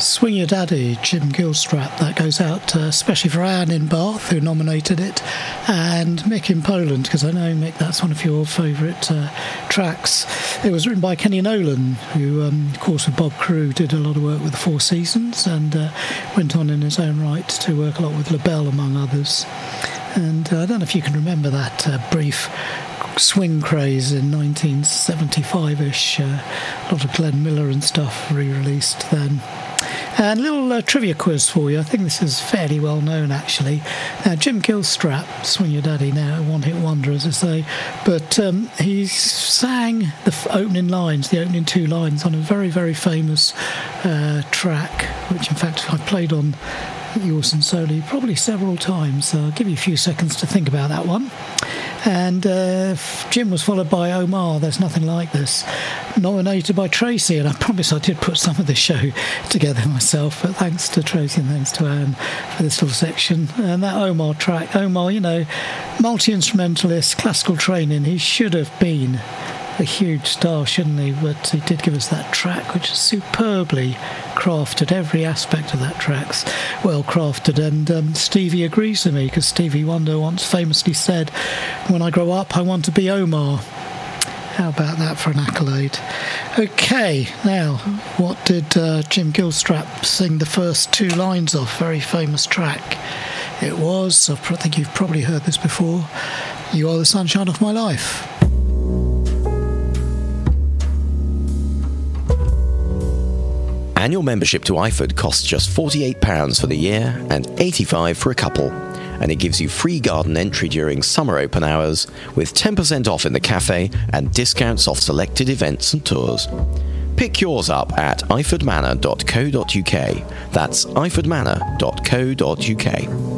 Swing Your Daddy, Jim Gilstrap. That goes out especially for Anne in Bath, who nominated it, and Mick in Poland, because I know, Mick, that's one of your favourite tracks. It was written by Kenny Nolan, who, of course, with Bob Crewe, did a lot of work with the Four Seasons, and went on in his own right to work a lot with LaBelle, among others. And I don't know if you can remember that brief swing craze in 1975-ish. A lot of Glenn Miller and stuff re-released then. And a little trivia quiz for you. I think this is fairly well known, actually. Now, Jim Gilstrap, Swing Your Daddy, now one-hit wonder, as I say, but he sang the opening lines, the opening two lines, on a very, very famous track, which, in fact, I played on Yours and Soli probably several times. So I'll give you a few seconds to think about that one. And Jim was followed by Omar, There's Nothing Like This, nominated by Tracy, and I promise I did put some of this show together myself, but thanks to Tracy and thanks to Anne for this little section. And that Omar track, Omar, you know, multi-instrumentalist, classical training, he should have been a huge star, shouldn't he? But he did give us that track, which is superbly crafted. Every aspect of that track's well crafted, and Stevie agrees with me, because Stevie Wonder once famously said, when I grow up I want to be Omar. How about that for an accolade? Okay, now what did Jim Gilstrap sing the first two lines of? Very famous track. It was, I think you've probably heard this before, You Are the Sunshine of My Life. Annual membership to IFOD costs just £48 for the year and £85 for a couple, and it gives you free garden entry during summer open hours with 10% off in the cafe and discounts off selected events and tours. Pick yours up at ifordmanor.co.uk. That's ifordmanor.co.uk.